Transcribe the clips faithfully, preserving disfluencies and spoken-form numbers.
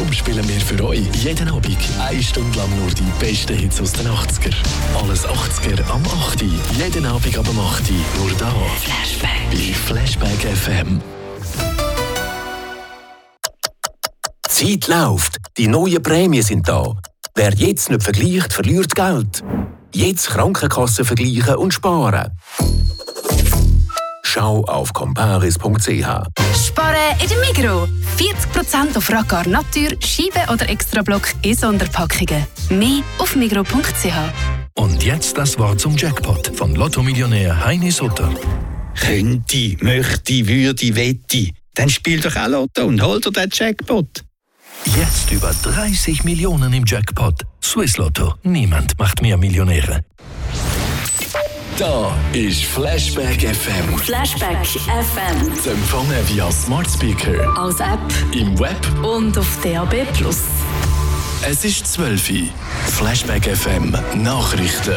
Darum spielen wir für euch jeden Abend eine Stunde lang nur die besten Hits aus den achtziger. Alles achtziger am acht Uhr. Jeden Abend ab dem acht Uhr. Nur da. Flashback. Bei Flashback F M. Die Zeit läuft. Die neuen Prämien sind da. Wer jetzt nicht vergleicht, verliert Geld. Jetzt Krankenkassen vergleichen und sparen. Schau auf comparis punkt c h. Sparen in der Migros. vierzig Prozent auf Raccar Natur, Scheibe oder Extrablock in Sonderpackungen. Mehr auf migros punkt c h. Und jetzt das Wort zum Jackpot von Lotto-Millionär Heini Sutter. Könnte, möchte, würde, wette. Dann spiel doch auch Lotto und hol dir den Jackpot. Jetzt über dreißig Millionen im Jackpot. Swiss Lotto. Niemand macht mehr Millionäre. Da ist Flashback F M. Flashback F M. Zu empfangen via Smart Speaker, Als App im Web. und auf D A B plus. Es ist zwölf Uhr. Flashback F M Nachrichten.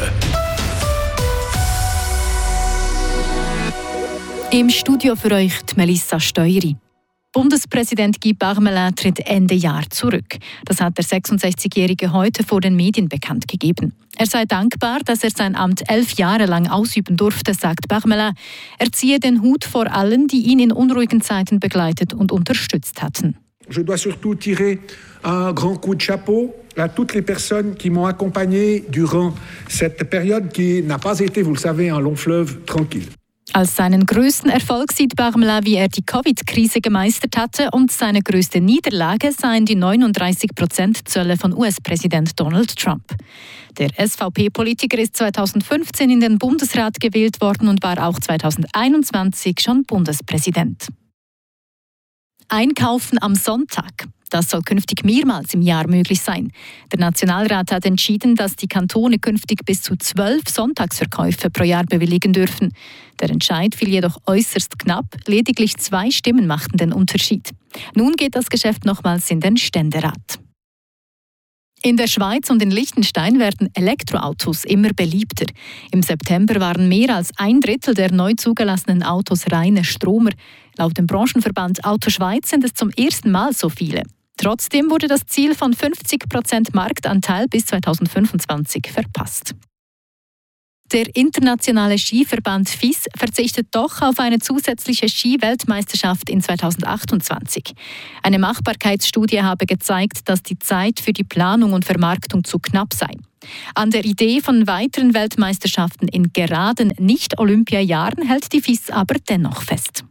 Im Studio für euch die Melissa Steueri. Bundespräsident Guy Parmelin tritt Ende Jahr zurück. Das hat der sechsundsechzigjährige heute vor den Medien bekannt gegeben. Er sei dankbar, dass er sein Amt elf Jahre lang ausüben durfte, sagt Parmelin. Er ziehe den Hut vor allen, die ihn in unruhigen Zeiten begleitet und unterstützt hatten. Je dois surtout tirer un grand coup de chapeau à toutes les personnes qui m'ont accompagné durant cette période qui n'a pas été, vous le savez, un long fleuve tranquille. Als seinen grössten Erfolg sieht Parmelin, wie er die Covid-Krise gemeistert hatte, und seine grösste Niederlage seien die neununddreißig Prozent Zölle von U S-Präsident Donald Trump. Der S V P-Politiker ist zweitausendfünfzehn in den Bundesrat gewählt worden und war auch zweitausendeinundzwanzig schon Bundespräsident. Einkaufen am Sonntag. Das soll künftig mehrmals im Jahr möglich sein. Der Nationalrat hat entschieden, dass die Kantone künftig bis zu zwölf Sonntagsverkäufe pro Jahr bewilligen dürfen. Der Entscheid fiel jedoch äußerst knapp. Lediglich zwei Stimmen machten den Unterschied. Nun geht das Geschäft nochmals in den Ständerat. In der Schweiz und in Liechtenstein werden Elektroautos immer beliebter. Im September waren mehr als ein Drittel der neu zugelassenen Autos reine Stromer. Laut dem Branchenverband Auto Schweiz sind es zum ersten Mal so viele. Trotzdem wurde das Ziel von fünfzig Prozent Marktanteil bis zweitausendfünfundzwanzig verpasst. Der internationale Skiverband F I S verzichtet doch auf eine zusätzliche Ski-Weltmeisterschaft in zweitausendachtundzwanzig. Eine Machbarkeitsstudie habe gezeigt, dass die Zeit für die Planung und Vermarktung zu knapp sei. An der Idee von weiteren Weltmeisterschaften in geraden Nicht-Olympia-Jahren hält die F I S aber dennoch fest.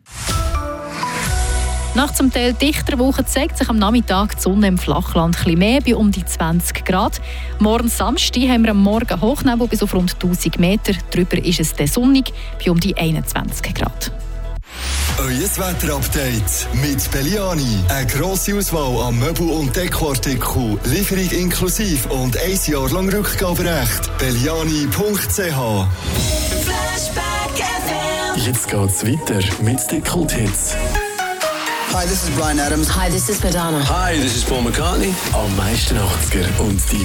Nach zum Teil dichter Woche zeigt sich am Nachmittag die Sonne im Flachland etwas mehr, bei um die zwanzig Grad. Morgen Samstag haben wir am Morgen Hochnebel bis auf rund tausend Meter. Darüber ist es dann sonnig, bei um die einundzwanzig Grad. Euer Wetterupdate mit Belliani. Eine grosse Auswahl an Möbel- und Dekoartikeln, Lieferung inklusive und ein Jahr lang Rückgaberecht. Belliani punkt c h. Flashback F M. Jetzt geht's weiter mit den Kulthits. Hi, this is Bryan Adams. Hi, this is Madonna. Hi, this is Paul McCartney. Am meisten achtziger und die